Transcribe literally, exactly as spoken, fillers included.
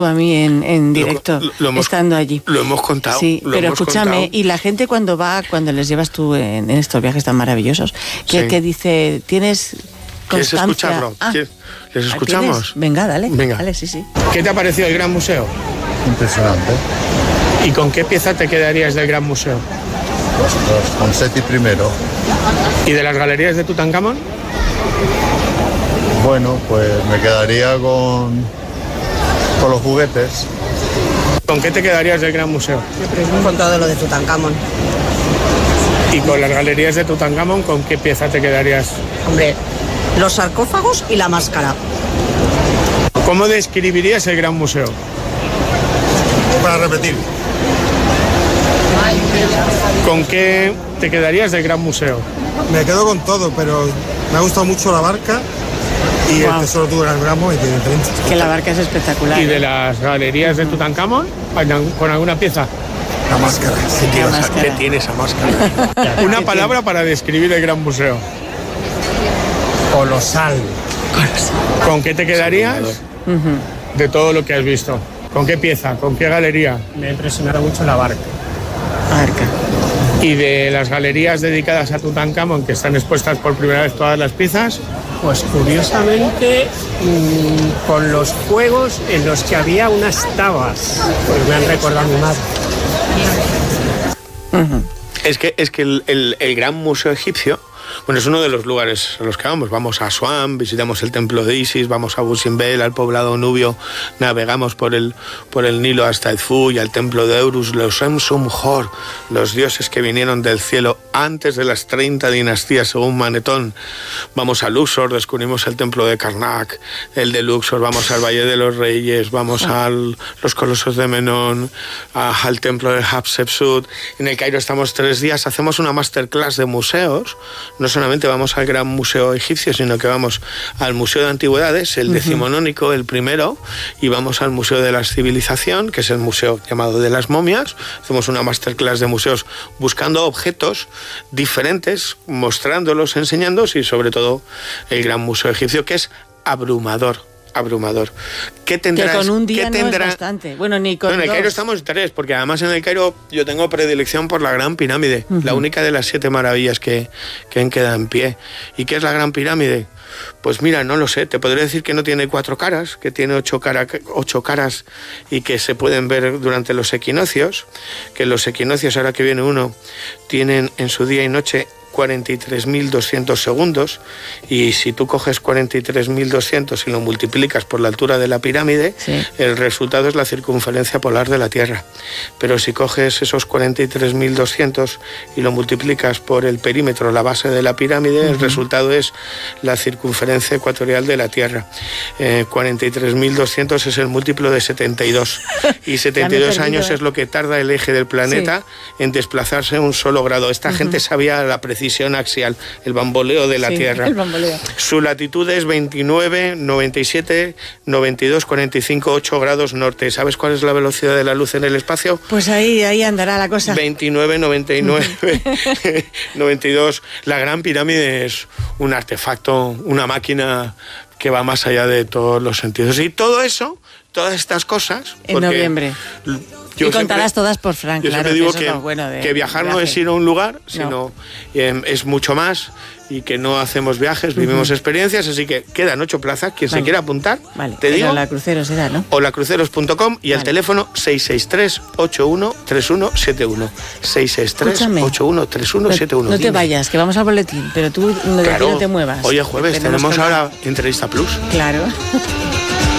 a mí en, en directo, lo, lo hemos, estando allí. Lo hemos contado. Sí, lo pero hemos escúchame, contado. y la gente cuando va, cuando les llevas tú en, en estos viajes tan maravillosos, que, Sí. que dice, tienes ¿Quieres constancia? escucharlo? Ah, ¿Quieres- ¿Les ¿tienes? escuchamos? Venga, dale. Venga. Dale, sí, sí. ¿Qué te ha parecido el Gran Museo? Impresionante. ¿Y con qué pieza te quedarías del Gran Museo? Pues, con Seti primero. ¿Y de las galerías de Tutankamón? Bueno, pues me quedaría con, con los juguetes. ¿Con qué te quedarías del Gran Museo? Con todo lo de Tutankamón. ¿Y con las galerías de Tutankamón, con qué pieza te quedarías? Hombre, los sarcófagos y la máscara. ¿Cómo describirías el Gran Museo? Para repetir. ¿Con qué te quedarías del Gran Museo? Me quedo con todo, pero me ha gustado mucho la barca y Wow. el tesoro de Tutankamón y tiene diferentes. Que la barca es espectacular. ¿Y de las galerías de Tutankamón, con alguna pieza? La máscara. Sí, La máscara. ¿Qué tiene esa máscara? Una palabra para describir el Gran Museo. colosal. ¿Con qué te quedarías Ujú. de todo lo que has visto? ¿Con qué pieza? ¿Con qué galería? Me ha impresionado mucho la barca. Barca. ¿Y de las galerías dedicadas a Tutankamón, que están expuestas por primera vez todas las piezas? Pues curiosamente, mmm, con los juegos en los que había unas tabas, pues me han recordado a mi madre. Ujú. Es que, es que el, el- el Gran Museo Egipcio, bueno, es uno de los lugares a los que vamos. Vamos a Asuán, visitamos el templo de Isis, vamos a Busimbel, al poblado nubio, navegamos por el, por el Nilo hasta Edfu y al templo de Eurus, los Emsum-Hor, los dioses que vinieron del cielo antes de las treinta dinastías según Manetón. Vamos a Luxor, descubrimos el templo de Karnak, el de Luxor, vamos al Valle de los Reyes, vamos a los colosos de Menón, a- al templo de Hatshepsut. En el Cairo estamos tres días, hacemos una masterclass de museos. No solamente vamos al Gran Museo Egipcio, sino que vamos al Museo de Antigüedades, el decimonónico, el primero, y vamos al Museo de la Civilización, que es el museo llamado de las momias. Hacemos una masterclass de museos buscando objetos diferentes, mostrándolos, enseñándolos, y sobre todo el Gran Museo Egipcio, que es abrumador, abrumador. ¿Qué Que tendrás? con un día ¿Qué no es tendrá? bastante. Bueno, ni con No, en el dos. Cairo estamos tres, porque además en el Cairo yo tengo predilección por la Gran Pirámide, Ujú. la única de las siete maravillas que, que han quedado en pie. ¿Y qué es la Gran Pirámide? Pues mira, no lo sé, te podría decir que no tiene cuatro caras, que tiene ocho, cara, ocho caras y que se pueden ver durante los equinoccios, que los equinoccios, ahora que viene uno, tienen en su día y noche cuarenta y tres mil doscientos segundos, y si tú coges cuarenta y tres mil doscientos y lo multiplicas por la altura de la pirámide, Sí. el resultado es la circunferencia polar de la Tierra. Pero si coges esos cuarenta y tres mil doscientos y lo multiplicas por el perímetro, la base de la pirámide, el resultado es la circunferencia ecuatorial de la Tierra. Eh, cuarenta y tres mil doscientos es el múltiplo de setenta y dos. Y setenta y dos perdido, años ¿eh? es lo que tarda el eje del planeta en desplazarse un solo grado. Esta gente sabía la precisión axial, el bamboleo de la Sí, Tierra. el bamboleo. Su latitud es veintinueve, noventa y siete, noventa y dos, cuarenta y cinco, ocho grados norte. ¿Sabes cuál es la velocidad de la luz en el espacio? Pues ahí, ahí andará la cosa. veintinueve, noventa y nueve, noventa y dos. La Gran Pirámide es un artefacto, una máquina que va más allá de todos los sentidos. Y todo eso, todas estas cosas... En porque noviembre. yo Y contarás siempre- todas por Frank, Yo claro, siempre digo eso que, es lo bueno de- que viajar del no viaje. es ir a un lugar, sino eh, es mucho más, y que no hacemos viajes, vivimos experiencias, así que quedan ocho plazas. Quien se Vale. quiera apuntar, Vale, te pero digo, la crucero será, ¿no? holacruceros punto com y el Vale. teléfono seis seis tres, ocho uno tres uno siete uno. seis seis tres, Escúchame. ocho uno tres uno No, siete uno. no te Dime. vayas, que vamos al boletín, pero tú de aquí Claro. no te muevas. Hoy es jueves, tenemos que- ahora Entrevista Plus. Claro.